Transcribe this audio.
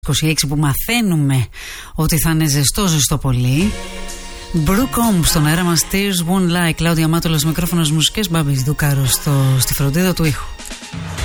26 που μαθαίνουμε ότι θα είναι ζεστό πολύ. Μπρου Κόμπ στον αέρα μας, Tears Won't Lie. Κλάουδια Μάτολας, μικρόφωνος, μουσικές, Μπάμπης Δουκάρος στη φροντίδα του ήχου.